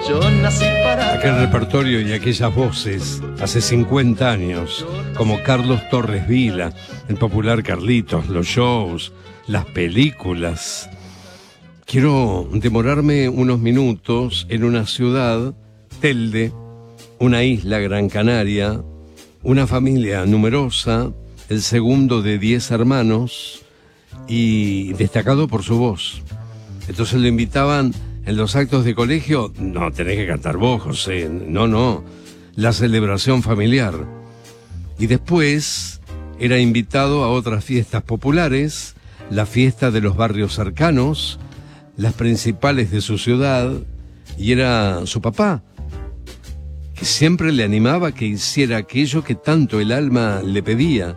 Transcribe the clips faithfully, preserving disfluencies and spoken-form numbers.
Yo nací para aquel repertorio y aquellas voces hace cincuenta años, como Carlos Torres Vila, el popular Carlitos, los shows, las películas. Quiero demorarme unos minutos en una ciudad, Telde, una isla, Gran Canaria, una familia numerosa, el segundo de diez hermanos y destacado por su voz. Entonces lo invitaban en los actos de colegio. No, tenés que cantar vos, José. No, no. La celebración familiar. Y después era invitado a otras fiestas populares, la fiesta de los barrios cercanos, las principales de su ciudad, y era su papá, que siempre le animaba que hiciera aquello que tanto el alma le pedía.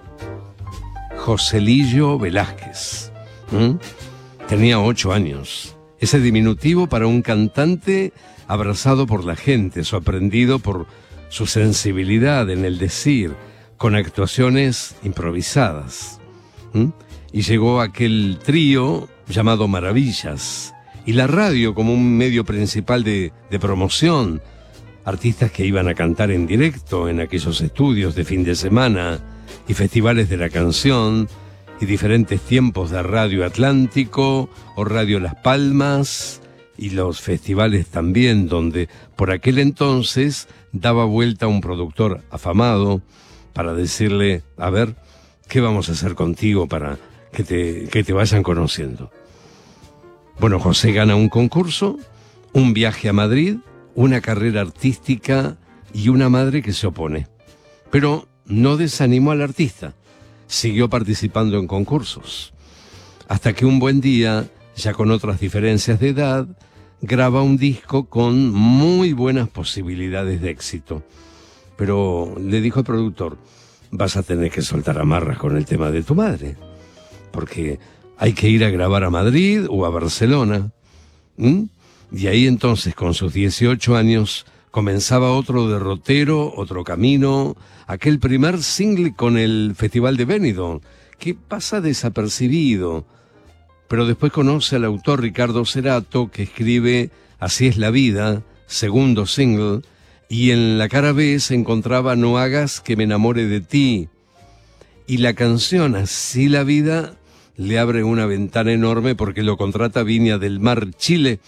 Joselillo Velázquez. ¿Mm? Tenía ocho años. Ese diminutivo para un cantante abrazado por la gente, sorprendido por su sensibilidad en el decir, con actuaciones improvisadas. ¿Mm? Y llegó aquel trío llamado Maravillas, y la radio como un medio principal de, de promoción. Artistas que iban a cantar en directo en aquellos estudios de fin de semana y festivales de la canción, y diferentes tiempos de Radio Atlántico o Radio Las Palmas, y los festivales también, donde por aquel entonces daba vuelta un productor afamado para decirle: a ver, ¿qué vamos a hacer contigo para que te, que te vayan conociendo? Bueno, José gana un concurso, un viaje a Madrid, una carrera artística y una madre que se opone. Pero no desanimó al artista. Siguió participando en concursos, hasta que un buen día, ya con otras diferencias de edad, graba un disco con muy buenas posibilidades de éxito. Pero le dijo al productor: vas a tener que soltar amarras con el tema de tu madre, porque hay que ir a grabar a Madrid o a Barcelona. ¿Mm? Y ahí entonces, con sus dieciocho años, comenzaba otro derrotero, otro camino, aquel primer single con el Festival de Benidorm, que pasa desapercibido. Pero después conoce al autor Ricardo Cerato, que escribe Así es la vida, segundo single, y en la cara B se encontraba No hagas que me enamore de ti. Y la canción Así la vida le abre una ventana enorme porque lo contrata Viña del Mar, Chile.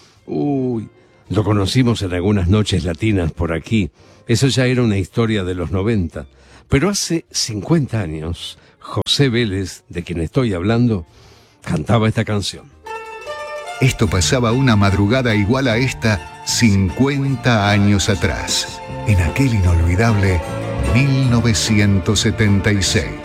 Uy, lo conocimos en algunas noches latinas por aquí. Eso ya era una historia de los noventa. Pero hace cincuenta años, José Vélez, de quien estoy hablando, cantaba esta canción. Esto pasaba una madrugada igual a esta cincuenta años atrás, en aquel inolvidable mil novecientos setenta y seis.